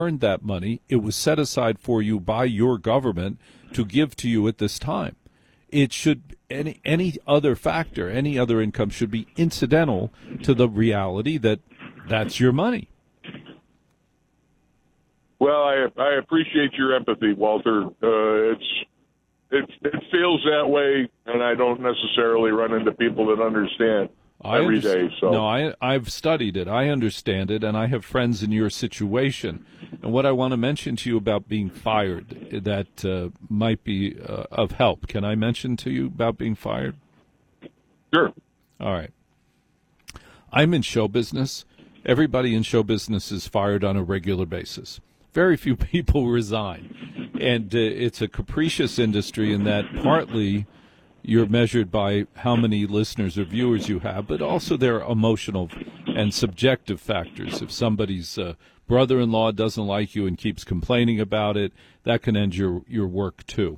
earned that money. It was set aside for you by your government to give to you at this time. It should any other factor, any other income should be incidental to the reality that that's your money. Well, I appreciate your empathy, Walter. It feels that way, and I don't necessarily run into people that understand every day. So no, I've studied it. I understand it, and I have friends in your situation. And what I want to mention to you about being fired that might be of help. Can I mention to you about being fired? Sure. All right. I'm in show business. Everybody in show business is fired on a regular basis. Very few people resign. And it's a capricious industry in that partly you're measured by how many listeners or viewers you have, but also there are emotional and subjective factors. If somebody's brother-in-law doesn't like you and keeps complaining about it, that can end your work too.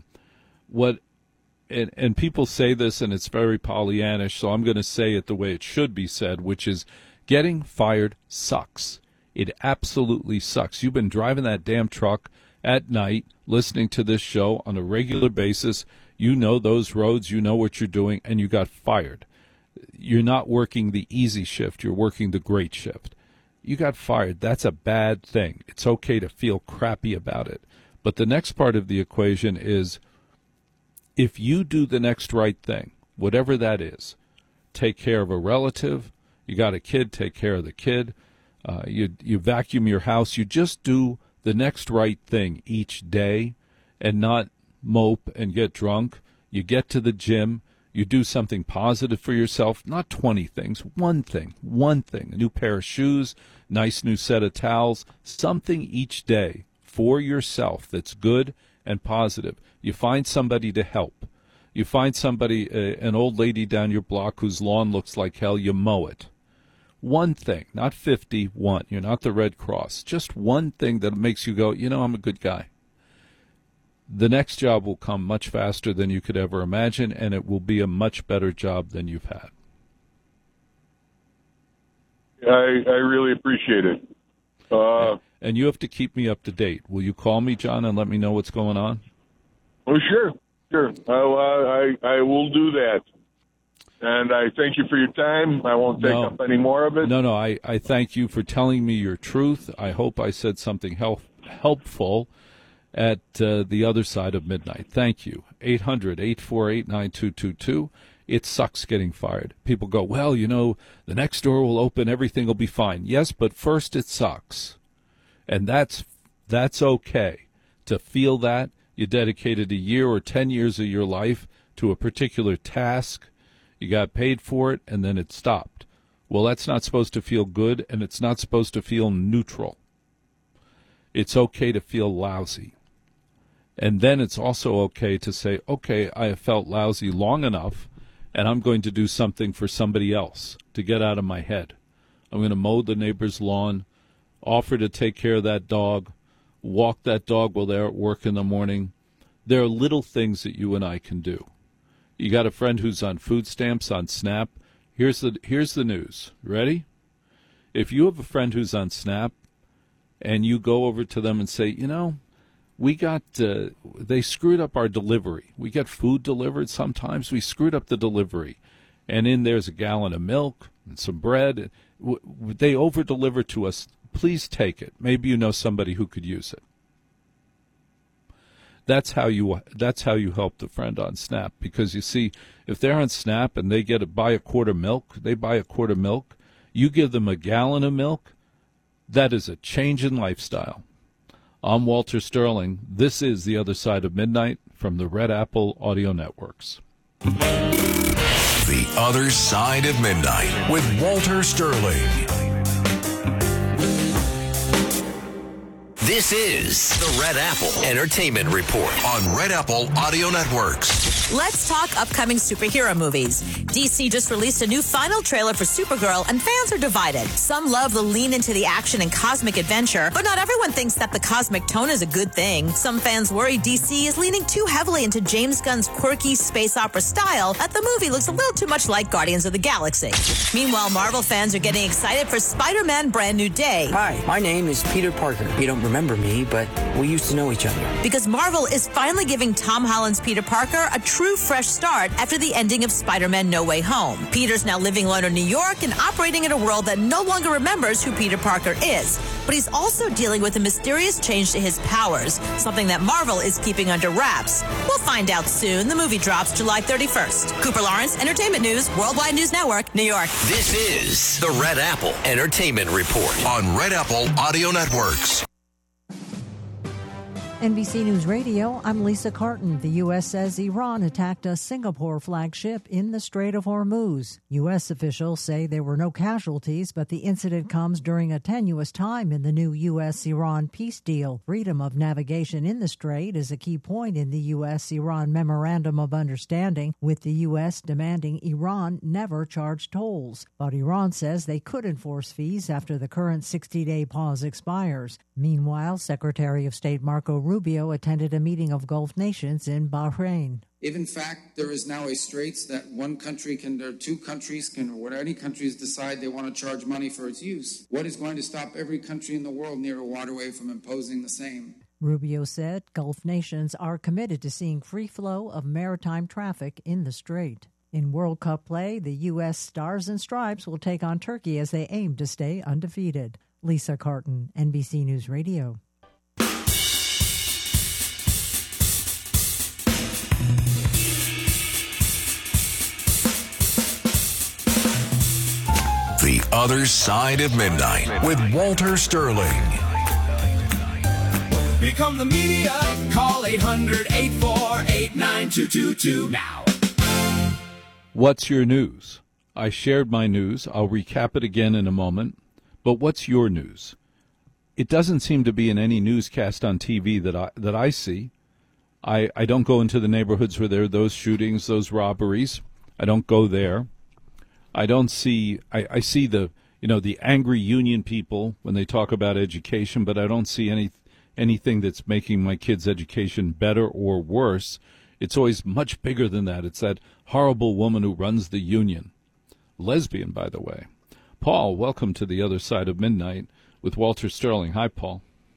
And people say this, and it's very Pollyannish, so I'm going to say it the way it should be said, which is getting fired sucks. It absolutely sucks. You've been driving that damn truck at night, listening to this show on a regular basis. You know those roads, you know what you're doing, and you got fired. You're not working the easy shift, you're working the great shift. You got fired. That's a bad thing. It's okay to feel crappy about it. But the next part of the equation is if you do the next right thing, whatever that is, take care of a relative, you got a kid, take care of the kid, you vacuum your house, you just do the next right thing each day and not mope and get drunk. You get to the gym, you do something positive for yourself, not 20 things, one thing, a new pair of shoes, nice new set of towels, something each day for yourself that's good and positive. You find somebody to help. You find somebody, an old lady down your block whose lawn looks like hell, you mow it. One thing, not 50, one. You're not the Red Cross. Just one thing that makes you go, I'm a good guy. The next job will come much faster than you could ever imagine, and it will be a much better job than you've had. I really appreciate it. And you have to keep me up to date. Will you call me, John, and let me know what's going on? Oh, sure. I will do that. And I thank you for your time. I won't take up any more of it. No, I thank you for telling me your truth. I hope I said something helpful at the other side of midnight. Thank you. 800-848-9222. It sucks getting fired. People go, well, the next door will open, everything will be fine. Yes, but first it sucks. And that's okay to feel that. You dedicated a year or 10 years of your life to a particular task. You got paid for it, and then it stopped. Well, that's not supposed to feel good, and it's not supposed to feel neutral. It's okay to feel lousy. And then it's also okay to say, okay, I have felt lousy long enough, and I'm going to do something for somebody else to get out of my head. I'm going to mow the neighbor's lawn, offer to take care of that dog, walk that dog while they're at work in the morning. There are little things that you and I can do. You got a friend who's on food stamps, on SNAP. Here's the news. Ready? If you have a friend who's on SNAP and you go over to them and say, we got, they screwed up our delivery. We get food delivered sometimes. We screwed up the delivery. And in there's a gallon of milk and some bread. They over-deliver to us. Please take it. Maybe you know somebody who could use it. That's how you help the friend on SNAP, because you see, if they're on SNAP and they buy a quart of milk, you give them a gallon of milk, that is a change in lifestyle. I'm Walter Sterling. This is The Other Side of Midnight from the Red Apple Audio Networks. The Other Side of Midnight with Walter Sterling. This is the Red Apple Entertainment Report on Red Apple Audio Networks. Let's talk upcoming superhero movies. DC just released a new final trailer for Supergirl, and fans are divided. Some love the lean into the action and cosmic adventure, but not everyone thinks that the cosmic tone is a good thing. Some fans worry DC is leaning too heavily into James Gunn's quirky space opera style that the movie looks a little too much like Guardians of the Galaxy. Meanwhile, Marvel fans are getting excited for Spider-Man Brand New Day. Hi, my name is Peter Parker. You don't remember me, but we used to know each other. Because Marvel is finally giving Tom Holland's Peter Parker a true fresh start after the ending of Spider-Man No Way Home. Peter's now living alone in New York and operating in a world that no longer remembers who Peter Parker is. But he's also dealing with a mysterious change to his powers, something that Marvel is keeping under wraps. We'll find out soon. The movie drops July 31st. Cooper Lawrence, Entertainment News, Worldwide News Network, New York. This is the Red Apple Entertainment Report on Red Apple Audio Networks. NBC News Radio, I'm Lisa Carton. The U.S. says Iran attacked a Singapore flagship in the Strait of Hormuz. U.S. officials say there were no casualties, but the incident comes during a tenuous time in the new U.S.-Iran peace deal. Freedom of navigation in the strait is a key point in the U.S.-Iran Memorandum of Understanding, with the U.S. demanding Iran never charge tolls. But Iran says they could enforce fees after the current 60-day pause expires. Meanwhile, Secretary of State Marco Rubio attended a meeting of Gulf nations in Bahrain. If in fact there is now a straits that one country can, or two countries can, or what any countries decide they want to charge money for its use, what is going to stop every country in the world near a waterway from imposing the same? Rubio said Gulf nations are committed to seeing free flow of maritime traffic in the strait. In World Cup play, the U.S. Stars and Stripes will take on Turkey as they aim to stay undefeated. Lisa Carton, NBC News Radio. The Other Side of Midnight with Walter Sterling. Become the media. Call 800-848-9222 now. What's your news? I shared my news. I'll recap it again in a moment. But what's your news? It doesn't seem to be in any newscast on TV that I see. I don't go into the neighborhoods where there are those shootings, those robberies. I don't go there. I don't see. I see the angry union people when they talk about education, but I don't see anything that's making my kids' education better or worse. It's always much bigger than that. It's that horrible woman who runs the union, lesbian, by the way. Paul, welcome to the Other Side of Midnight with Walter Sterling. Hi, Paul.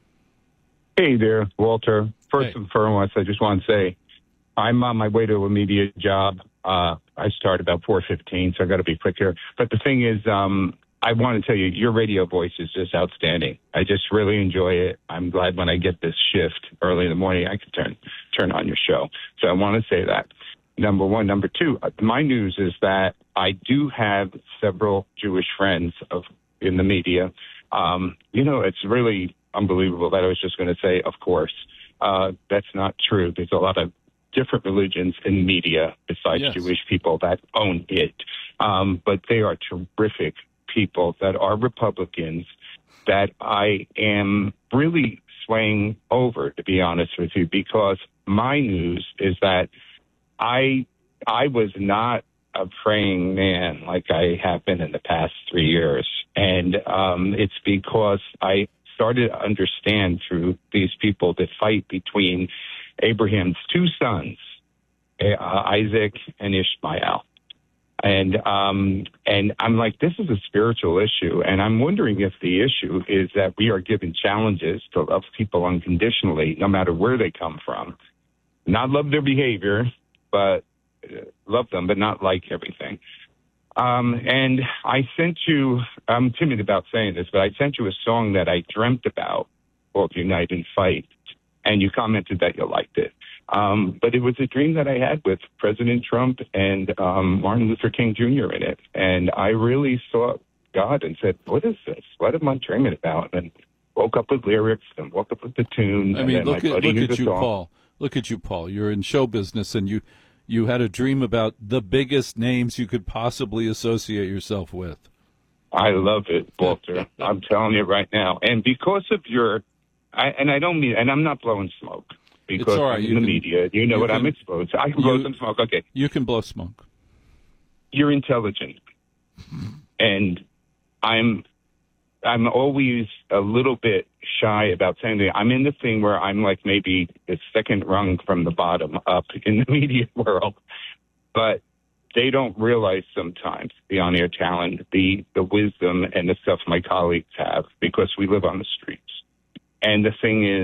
Hey there, Walter. First and foremost, I just want to say I'm on my way to a media job. I start about 4:15, so I got to be quick here. But the thing is, I want to tell you, your radio voice is just outstanding. I just really enjoy it. I'm glad when I get this shift early in the morning, I can turn on your show. So I want to say that. Number one. Number two, my news is that I do have several Jewish friends in the media. It's really unbelievable that I was just going to say, of course. That's not true. There's a lot of different religions in media besides Jewish people that own it. But they are terrific people that are Republicans that I am really swaying over, to be honest with you, because my news is that I was not a praying man like I have been in the past 3 years. And it's because I started to understand through these people the fight between Abraham's two sons, Isaac and Ishmael. And I'm like, this is a spiritual issue. And I'm wondering if the issue is that we are given challenges to love people unconditionally, no matter where they come from. Not love their behavior, but love them, but not like everything. And I sent you, I'm timid about saying this, but I sent you a song that I dreamt about called Unite and Fight. And you commented that you liked it. But it was a dream that I had with President Trump and Martin Luther King Jr. in it. And I really saw God and said, what is this? What am I dreaming about? And woke up with lyrics and woke up with the tune. I mean, look at you, Paul. Look at you, Paul. You're in show business, and you had a dream about the biggest names you could possibly associate yourself with. I love it, Walter. I'm telling you right now. And because of your, I don't mean, and I'm not blowing smoke. because all right. I'm in the media. You know what I'm exposed to. I can blow some smoke. Okay. You can blow smoke. You're intelligent. And I'm always a little bit shy about saying that. I'm in the thing where I'm like maybe the second rung from the bottom up in the media world. But they don't realize sometimes the on-air talent, the wisdom and the stuff my colleagues have, because we live on the streets. And the thing is,